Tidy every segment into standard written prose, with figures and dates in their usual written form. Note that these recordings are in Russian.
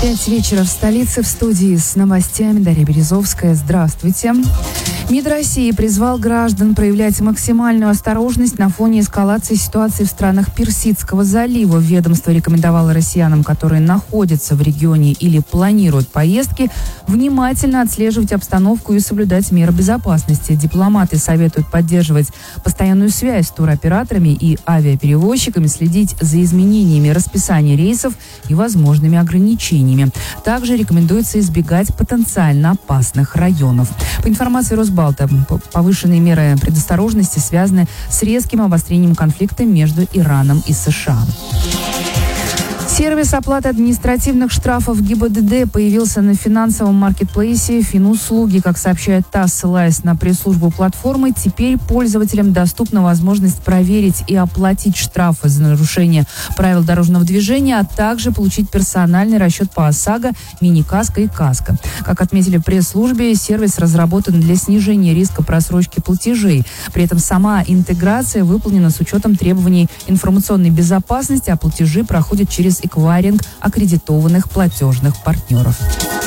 5 вечера в столице, в студии с новостями Дарья Березовская. Здравствуйте. МИД России призвал граждан проявлять максимальную осторожность на фоне эскалации ситуации в странах Персидского залива. Ведомство рекомендовало россиянам, которые находятся в регионе или планируют поездки, внимательно отслеживать обстановку и соблюдать меры безопасности. Дипломаты советуют поддерживать постоянную связь с туроператорами и авиаперевозчиками, следить за изменениями расписания рейсов и возможными ограничениями. Также рекомендуется избегать потенциально опасных районов. По информации Росбалта, повышенные меры предосторожности связаны с резким обострением конфликта между Ираном и США. Сервис оплаты административных штрафов ГИБДД появился на финансовом маркетплейсе «Финуслуги». Как сообщает ТАСС, ссылаясь на пресс-службу платформы, теперь пользователям доступна возможность проверить и оплатить штрафы за нарушение правил дорожного движения, а также получить персональный расчет по ОСАГО, мини-каско и каско. Как отметили в пресс-службе, сервис разработан для снижения риска просрочки платежей. При этом сама интеграция выполнена с учетом требований информационной безопасности, а платежи проходят через эквайринг аккредитованных платежных партнеров.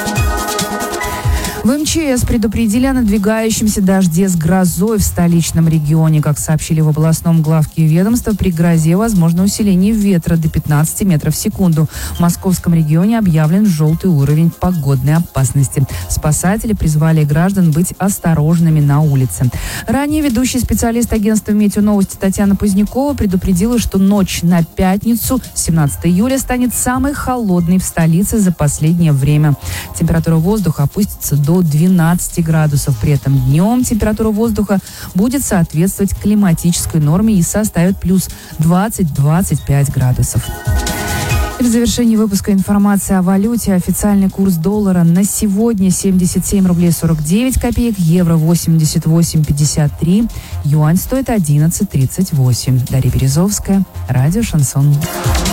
В МЧС предупредили о надвигающемся дожде с грозой в столичном регионе. Как сообщили в областном главке ведомства, при грозе возможно усиление ветра до 15 метров в секунду. В московском регионе объявлен желтый уровень погодной опасности. Спасатели призвали граждан быть осторожными на улице. Ранее ведущий специалист агентства «Метеоновости» Татьяна Позднякова предупредила, что ночь на пятницу, 17 июля, станет самой холодной в столице за последнее время. Температура воздуха опустится до 12 градусов. При этом днем температура воздуха будет соответствовать климатической норме и составит плюс 20-25 градусов. И в завершении выпуска информация о валюте. Официальный курс доллара на сегодня 77 рублей 49 копеек, евро 88,53, юань стоит 11,38. Дарья Березовская, радио «Шансон».